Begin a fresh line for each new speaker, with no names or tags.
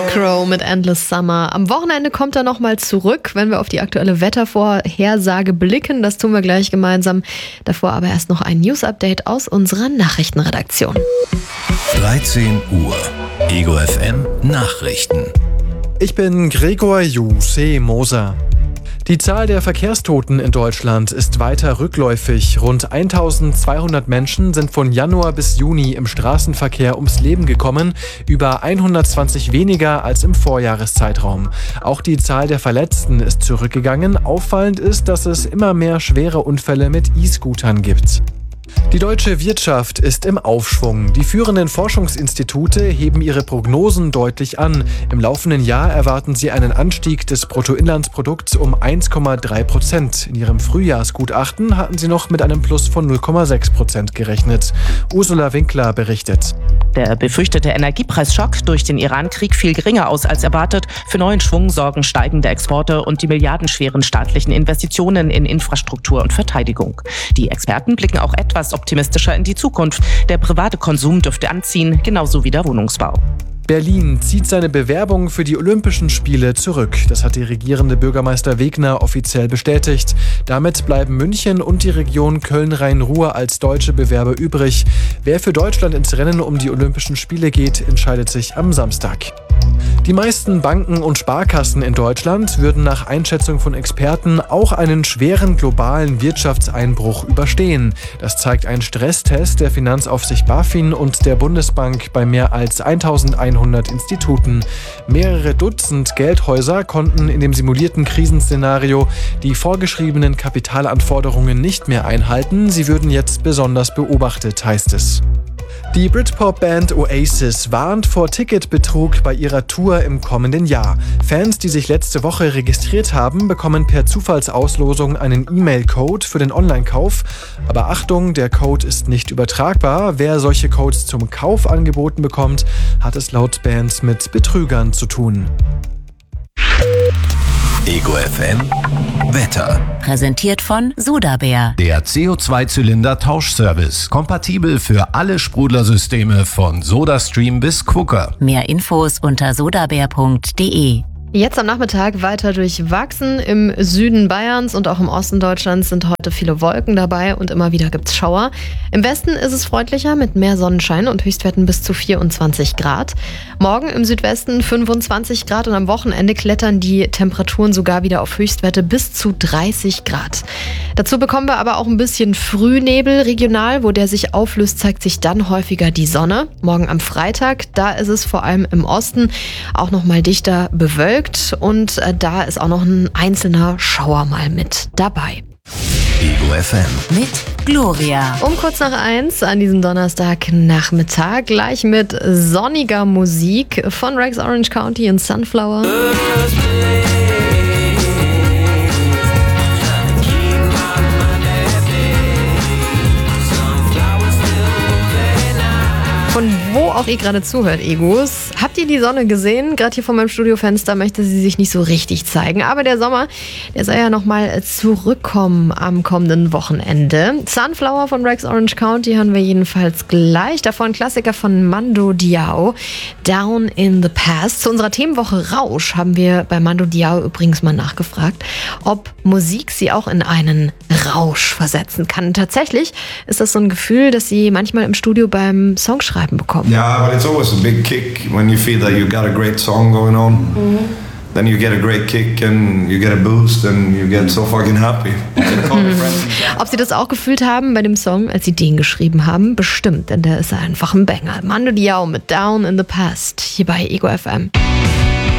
Crow mit Endless Summer. Am Wochenende kommt er nochmal zurück, wenn wir auf die aktuelle Wettervorhersage blicken. Das tun wir gleich gemeinsam. Davor aber erst noch ein News-Update aus unserer Nachrichtenredaktion.
13 Uhr. Ego FM Nachrichten.
Ich bin Gregor Moser. Die Zahl der Verkehrstoten in Deutschland ist weiter rückläufig. Rund 1200 Menschen sind von Januar bis Juni im Straßenverkehr ums Leben gekommen, über 120 weniger als im Vorjahreszeitraum. Auch die Zahl der Verletzten ist zurückgegangen. Auffallend ist, dass es immer mehr schwere Unfälle mit E-Scootern gibt. Die deutsche Wirtschaft ist im Aufschwung. Die führenden Forschungsinstitute heben ihre Prognosen deutlich an. Im laufenden Jahr erwarten sie einen Anstieg des Bruttoinlandsprodukts um 1,3%. In ihrem Frühjahrsgutachten hatten sie noch mit einem Plus von 0,6% gerechnet. Ursula Winkler berichtet.
Der befürchtete Energiepreisschock durch den Iran-Krieg fiel geringer aus als erwartet. Für neuen Schwung sorgen steigende Exporte und die milliardenschweren staatlichen Investitionen in Infrastruktur und Verteidigung. Die Experten blicken auch etwas optimistischer in die Zukunft. Der private Konsum dürfte anziehen, genauso wie der Wohnungsbau.
Berlin zieht seine Bewerbung für die Olympischen Spiele zurück. Das hat die regierende Bürgermeister Wegner offiziell bestätigt. Damit bleiben München und die Region Köln-Rhein-Ruhr als deutsche Bewerber übrig. Wer für Deutschland ins Rennen um die Olympischen Spiele geht, entscheidet sich am Samstag. Die meisten Banken und Sparkassen in Deutschland würden nach Einschätzung von Experten auch einen schweren globalen Wirtschaftseinbruch überstehen. Das zeigt ein Stresstest der Finanzaufsicht BaFin und der Bundesbank bei mehr als 1100 Instituten. Mehrere Dutzend Geldhäuser konnten in dem simulierten Krisenszenario die vorgeschriebenen Kapitalanforderungen nicht mehr einhalten. Sie würden jetzt besonders beobachtet, heißt es. Die Britpop-Band Oasis warnt vor Ticketbetrug bei ihrer Tour im kommenden Jahr. Fans, die sich letzte Woche registriert haben, bekommen per Zufallsauslosung einen E-Mail-Code für den Online-Kauf. Aber Achtung, der Code ist nicht übertragbar. Wer solche Codes zum Kauf angeboten bekommt, hat es laut Band mit Betrügern zu tun.
Ego FM Wetter.
Präsentiert von Sodabär.
Der CO2-Zylinder-Tauschservice. Kompatibel für alle Sprudlersysteme von SodaStream bis Quooker.
Mehr Infos unter sodabär.de.
Jetzt am Nachmittag weiter durchwachsen. Im Süden Bayerns und auch im Osten Deutschlands sind heute viele Wolken dabei und immer wieder gibt's Schauer. Im Westen ist es freundlicher mit mehr Sonnenschein und Höchstwerten bis zu 24 Grad. Morgen im Südwesten 25 Grad und am Wochenende klettern die Temperaturen sogar wieder auf Höchstwerte bis zu 30 Grad. Dazu bekommen wir aber auch ein bisschen Frühnebel regional. Wo der sich auflöst, zeigt sich dann häufiger die Sonne. Morgen am Freitag, da ist es vor allem im Osten auch noch mal dichter bewölkt. Und da ist auch noch ein einzelner Schauer mal mit dabei.
Ego FM.
Mit Gloria.
Um kurz nach 1 an diesem Donnerstagnachmittag gleich mit sonniger Musik von Rex Orange County und Sunflower. Von wo auch ihr gerade zuhört, Egos. Habt ihr die Sonne gesehen? Gerade hier vor meinem Studiofenster möchte sie sich nicht so richtig zeigen. Aber der Sommer, der soll ja nochmal zurückkommen am kommenden Wochenende. Sunflower von Rex Orange County hören wir jedenfalls gleich. Davor ein Klassiker von Mando Diao, Down in the Past. Zu unserer Themenwoche Rausch haben wir bei Mando Diao übrigens mal nachgefragt, ob Musik sie auch in einen Rausch versetzen kann. Tatsächlich ist das so ein Gefühl, das sie manchmal im Studio beim Songschreiben bekommen.
Yeah, but it's always a big kick when you feel that you got a great song going on. Mm-hmm. Then you get a great kick and you get a boost and you get so fucking happy.
Ob sie das auch gefühlt haben bei dem Song, als sie den geschrieben haben? Bestimmt, denn der ist einfach ein Banger. Mando Diao mit Down in the Past hier bei Ego FM.